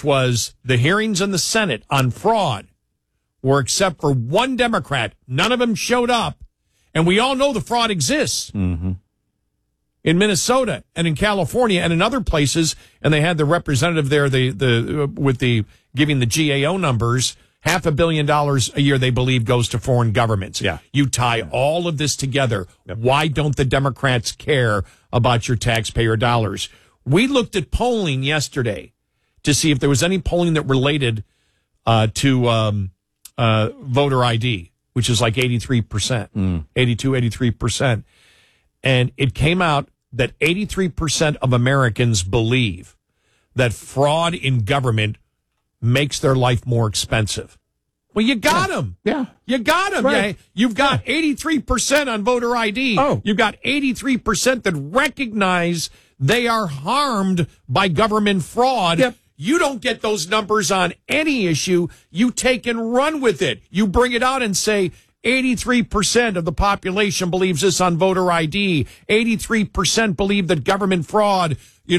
which was the hearings in the Senate on fraud, were except for one Democrat. None of them showed up. And we all know the fraud exists in Minnesota and in California and in other places. And they had the representative there, with the giving the GAO numbers. $500 million a year, they believe, goes to foreign governments. Yeah. You tie all of this together. Yep. Why don't the Democrats care about your taxpayer dollars? We looked at polling yesterday to see if there was any polling that related to voter ID, which is like 83%, 83%. And it came out that 83% of Americans believe that fraud in government makes their life more expensive. Well, you got them. Yeah. You got them. Right. Yeah. You've got 83% on voter ID. Oh. You've got 83% that recognize they are harmed by government fraud. Yep. You don't get those numbers on any issue. You take and run with it. You bring it out and say 83% of the population believes this on voter ID. 83% believe that government fraud, is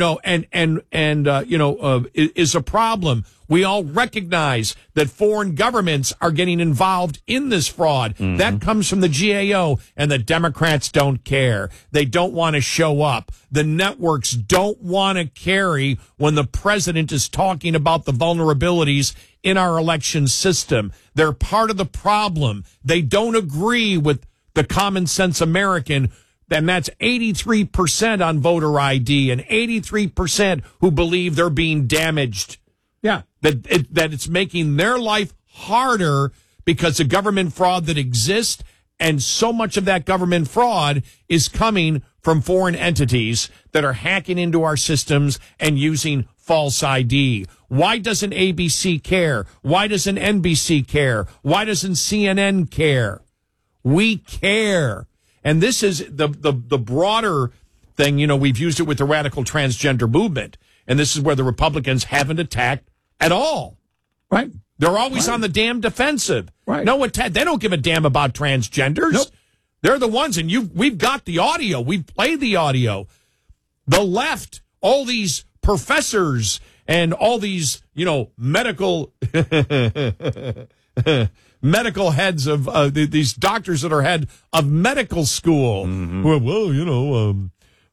a problem. We all recognize that foreign governments are getting involved in this fraud. Mm-hmm. That comes from the GAO, and the Democrats don't care. They don't want to show up. The networks don't want to carry when the president is talking about the vulnerabilities in our election system. They're part of the problem. They don't agree with the common sense American. And that's 83% on voter ID and 83% who believe they're being damaged. Yeah. That it's making their life harder because of government fraud that exists. And so much of that government fraud is coming from foreign entities that are hacking into our systems and using false ID. Why doesn't ABC care? Why doesn't NBC care? Why doesn't CNN care? We care. And this is the broader thing. You know, we've used it with the radical transgender movement. And this is where the Republicans haven't attacked at all. Right. They're always on the damn defensive. Right. No, they don't give a damn about transgenders. Nope. They're the ones, and we've got the audio. We've played the audio. The left, all these professors and all these, medical medical heads of these doctors that are head of medical school. Mm-hmm.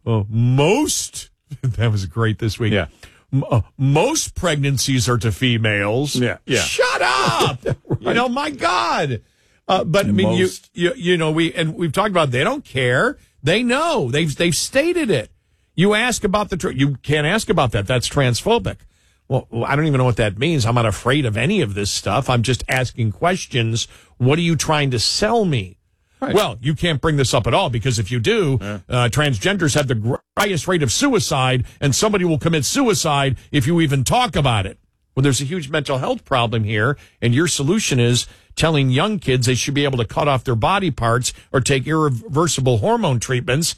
Most that was great this week. Yeah. Most pregnancies are to females. Yeah. Shut up. Right. My God. But I mean, we've talked about, they don't care. They know. They've stated it. You ask about you can't ask about that. That's transphobic. Well, I don't even know what that means. I'm not afraid of any of this stuff. I'm just asking questions. What are you trying to sell me? Right. Well, you can't bring this up at all, because if you do, transgenders have the highest rate of suicide, and somebody will commit suicide if you even talk about it. Well, there's a huge mental health problem here, and your solution is telling young kids they should be able to cut off their body parts or take irreversible hormone treatments,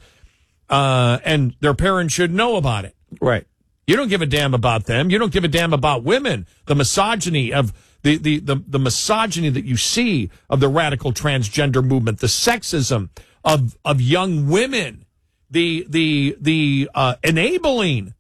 and their parents should know about it. Right. You don't give a damn about them. You don't give a damn about women. The misogyny of the misogyny that you see of the radical transgender movement, the sexism of young women, the enabling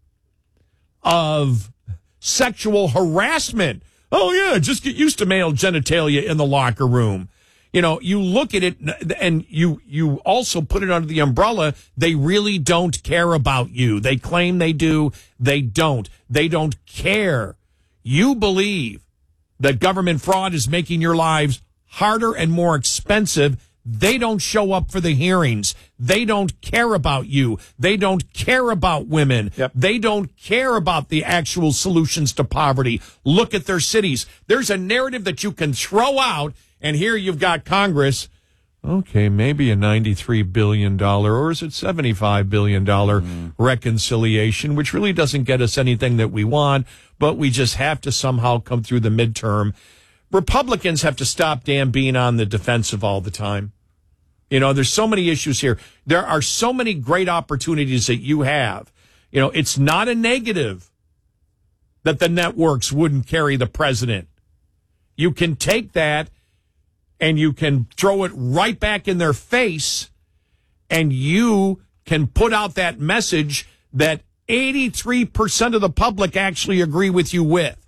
of sexual harassment. Oh yeah, just get used to male genitalia in the locker room. You look at it and you also put it under the umbrella. They really don't care about you. They claim they do. They don't. They don't care. You believe that government fraud is making your lives harder and more expensive. They don't show up for the hearings. They don't care about you. They don't care about women. Yep. They don't care about the actual solutions to poverty. Look at their cities. There's a narrative that you can throw out, and here you've got Congress. Okay, maybe a $93 billion, or is it $75 billion reconciliation, which really doesn't get us anything that we want, but we just have to somehow come through the midterm. Republicans have to stop being on the defensive all the time. There's so many issues here. There are so many great opportunities that you have. It's not a negative that the networks wouldn't carry the president. You can take that and you can throw it right back in their face, and you can put out that message that 83% of the public actually agree with you with.